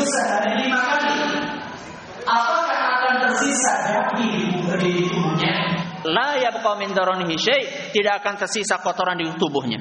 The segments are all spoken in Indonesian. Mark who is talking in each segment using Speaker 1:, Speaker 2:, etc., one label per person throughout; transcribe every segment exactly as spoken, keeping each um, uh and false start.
Speaker 1: sehari lima kali, apakah akan tersisa daging di tubuhnya?
Speaker 2: La yabqa min daranihi syai', tidak akan tersisa kotoran di tubuhnya.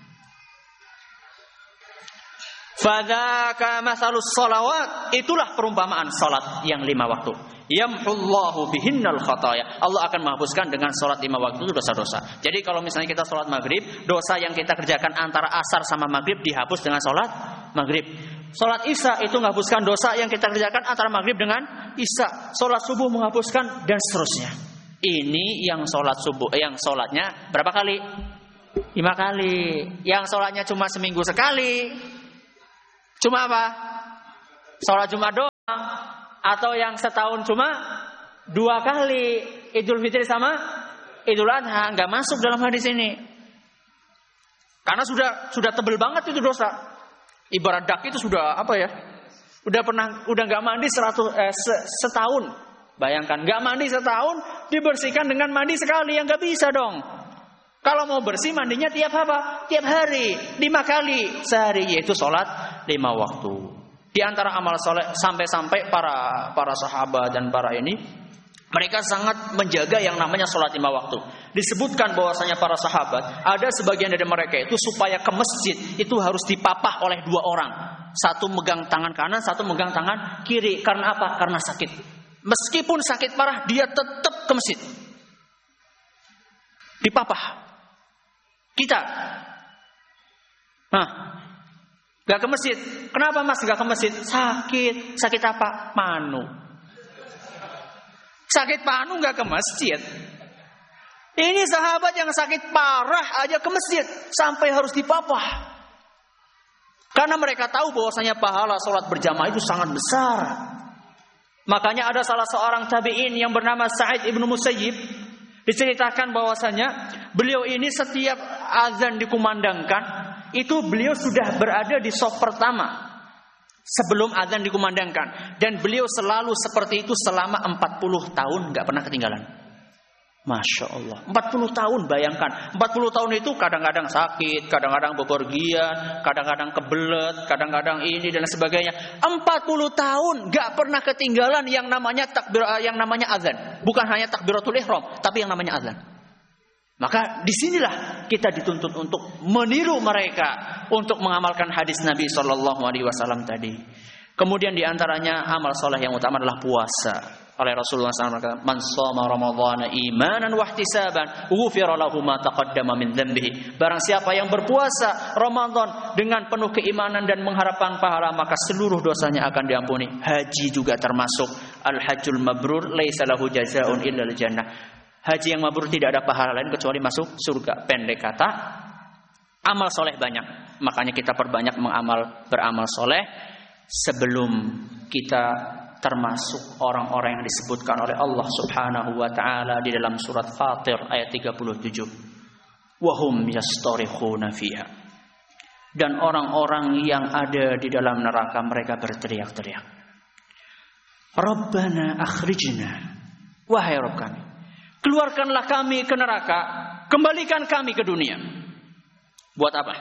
Speaker 2: Fadzaka masalus shalawat, itulah perumpamaan salat yang lima waktu. Yamhullahu bihinnal khataya, Allah akan menghapuskan dengan salat lima waktu itu dosa-dosa. Jadi kalau misalnya kita salat maghrib, dosa yang kita kerjakan antara asar sama maghrib dihapus dengan salat maghrib. Salat isya itu menghapuskan dosa yang kita kerjakan antara maghrib dengan isya. Salat subuh menghapuskan dan seterusnya. Ini yang salat subuh, yang salatnya berapa kali? Lima kali. Yang salatnya cuma seminggu sekali. Cuma apa? Salat Jumat doang. Atau yang setahun cuma dua kali. Idul Fitri sama Idul Adha nggak masuk dalam hadis ini. Karena sudah sudah tebel banget itu dosa. Ibarat dak itu sudah apa ya? Udah pernah udah nggak mandi seratus eh, setahun. Bayangkan nggak mandi setahun dibersihkan dengan mandi sekali, yang nggak bisa dong. Kalau mau bersih mandinya tiap apa? Tiap hari, lima kali sehari, yaitu sholat lima waktu. Di antara amal soleh sampai-sampai para para sahabat dan para ini, mereka sangat menjaga yang namanya sholat lima waktu. Disebutkan bahwasanya para sahabat, ada sebagian dari mereka itu supaya ke masjid itu harus dipapah oleh dua orang. Satu megang tangan kanan, satu megang tangan kiri. Karena apa? Karena sakit. Meskipun sakit parah, dia tetap ke masjid. Dipapah. Kita, nah, gak ke masjid. Kenapa mas gak ke masjid? Sakit. Sakit apa? Panu. Sakit panu gak ke masjid. Ini sahabat yang sakit parah aja ke masjid sampai harus dipapah. Karena mereka tahu bahwasanya pahala sholat berjamaah itu sangat besar. Makanya ada salah seorang tabi'in yang bernama Sa'id ibnu Musayyib, diceritakan bahwasanya beliau ini setiap azan dikumandangkan, itu beliau sudah berada di shaf pertama sebelum azan dikumandangkan, dan beliau selalu seperti itu selama empat puluh tahun, gak pernah ketinggalan. Masya Allah, empat puluh tahun, bayangkan. empat puluh tahun itu kadang-kadang sakit, kadang-kadang bepergian, kadang-kadang kebelet, kadang-kadang ini dan sebagainya. empat puluh tahun gak pernah ketinggalan yang namanya takbir, yang namanya azan. Bukan hanya takbiratul ihram, tapi yang namanya azan. Maka disinilah kita dituntut untuk meniru mereka, untuk mengamalkan hadis Nabi Shallallahu Alaihi Wasallam tadi. Kemudian diantaranya amal soleh yang utama adalah puasa. Oleh Rasulullah shallallahu alaihi wasallam, man shoma ramadhana imanan wahtisaban ghufira lahu ma taqaddama min dhanbihi. Barang siapa yang berpuasa Ramadan dengan penuh keimanan dan mengharapkan pahala, maka seluruh dosanya akan diampuni. Haji juga termasuk. Al hajjul mabrur laisa lahu jazaa'un illa al jannah. Haji yang mabrur tidak ada pahala lain kecuali masuk surga. Pendek kata, amal soleh banyak. Makanya kita perbanyak mengamal beramal soleh sebelum kita termasuk orang-orang yang disebutkan oleh Allah Subhanahu wa taala di dalam surat Fatir ayat tiga puluh tujuh. Wa hum yastarikhuna fiha. Dan orang-orang yang ada di dalam neraka mereka berteriak-teriak. Rabbana akhrijna. Wahai Rabb kami, keluarkanlah kami ke neraka, kembalikan kami ke dunia. Buat apa?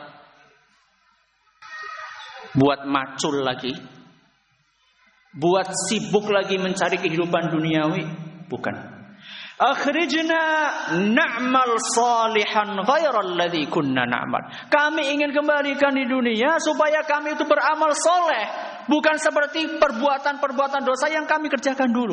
Speaker 2: Buat macul lagi? Buat sibuk lagi mencari kehidupan duniawi? Bukan. Akhrijna na'mal salihan ghairal ladzi kunna na'mal. Kami ingin kembalikan di dunia supaya kami itu beramal soleh, bukan seperti perbuatan-perbuatan dosa yang kami kerjakan dulu.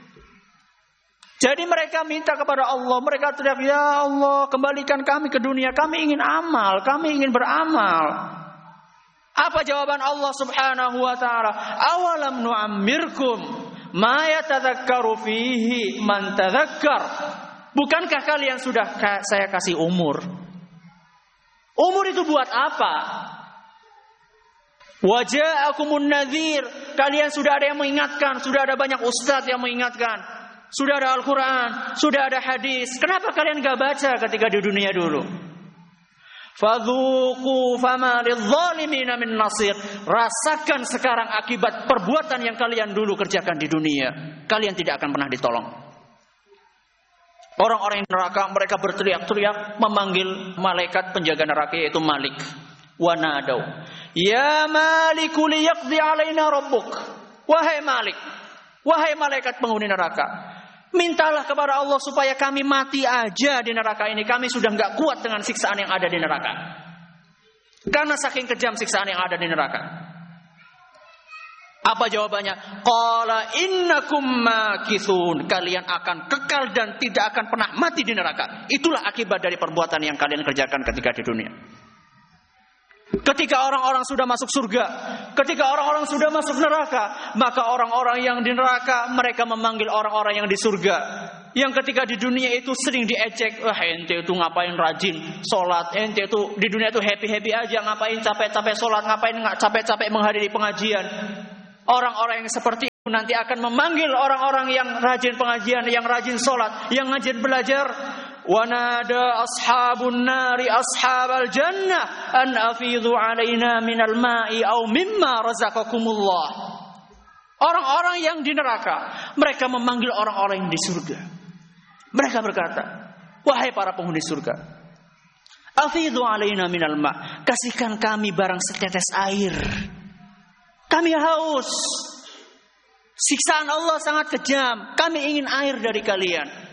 Speaker 2: Jadi mereka minta kepada Allah, mereka teriak, ya Allah, kembalikan kami ke dunia, kami ingin amal, kami ingin beramal. Apa jawaban Allah Subhanahu wa taala? Awalam nu'ammirkum ma yatadzakkaru fihi man tadzakkar. Bukankah kalian sudah saya kasih umur? Umur itu buat apa? Waja'akumun nadhir. Kalian sudah ada yang mengingatkan, sudah ada banyak ustadz yang mengingatkan, sudah ada Al-Quran, sudah ada hadis. Kenapa kalian gak baca ketika di dunia dulu? Fadzuqu fama lidzalimina min nasir. Rasakan sekarang akibat perbuatan yang kalian dulu kerjakan di dunia. Kalian tidak akan pernah ditolong. Orang-orang yang neraka mereka berteriak-teriak memanggil malaikat penjaga neraka yaitu Malik. Wa nadau Ya Maliku liyaqdi alaina rabbuk. Wahai Malik, wahai malaikat penghuni neraka, mintalah kepada Allah supaya kami mati aja di neraka ini. Kami sudah enggak kuat dengan siksaan yang ada di neraka. Karena saking kejam siksaan yang ada di neraka. Apa jawabannya? Qala innakum makithun. Kalian akan kekal dan tidak akan pernah mati di neraka. Itulah akibat dari perbuatan yang kalian kerjakan ketika di dunia. Ketika orang-orang sudah masuk surga, ketika orang-orang sudah masuk neraka, maka orang-orang yang di neraka mereka memanggil orang-orang yang di surga. Yang ketika di dunia itu sering diejek, wah ente itu ngapain rajin sholat, ente itu di dunia itu happy-happy aja, ngapain capek-capek sholat, ngapain nggak capek-capek menghadiri pengajian. Orang-orang yang seperti itu nanti akan memanggil orang-orang yang rajin pengajian, yang rajin sholat, yang rajin belajar. Wanada ashabun nari ashabal jannah an afidhu alaina minal ma'i aw mimma razaqakumullah. Orang-orang yang di neraka mereka memanggil orang-orang yang di surga. Mereka berkata, wahai para penghuni surga, afidhu alaina minal ma', kasihkan kami barang setetes air. Kami haus. Siksaan Allah sangat kejam. Kami ingin air dari kalian.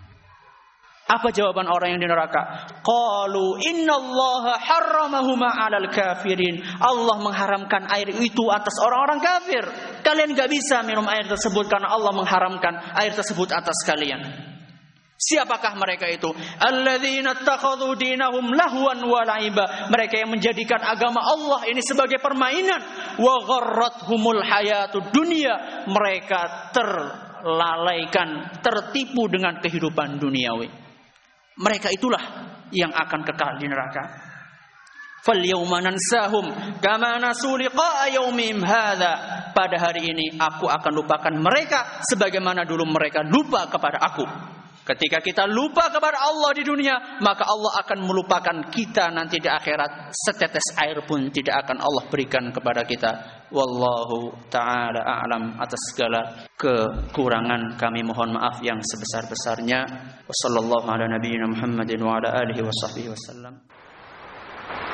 Speaker 2: Apa jawaban orang yang di neraka? Qalu innallaha harramahuma 'alal kafirin. Allah mengharamkan air itu atas orang-orang kafir. Kalian enggak bisa minum air tersebut karena Allah mengharamkan air tersebut atas kalian. Siapakah mereka itu? Alladzina ittakhadhu dinahum lahwan wa la'iba. Mereka yang menjadikan agama Allah ini sebagai permainan. Wa gharrathumul hayatud dunya. Mereka terlalaikan, tertipu dengan kehidupan duniawi. Mereka itulah yang akan kekal di neraka. Fal yawma nansahum kama nasu liqa'a yaumihim hadza. Pada hari ini aku akan lupakan mereka sebagaimana dulu mereka lupa kepada aku. Ketika kita lupa kepada Allah di dunia, maka Allah akan melupakan kita nanti di akhirat. Setetes air pun tidak akan Allah berikan kepada kita. Wallahu ta'ala a'lam. Atas segala kekurangan kami mohon maaf yang sebesar-besarnya. Wassallallahu ala nabiyyina Muhammadin wa ala alihi wa sahbihi wasallam.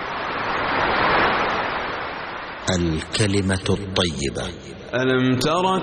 Speaker 3: Al-kalimatu at-tayyibah.
Speaker 4: Alam tara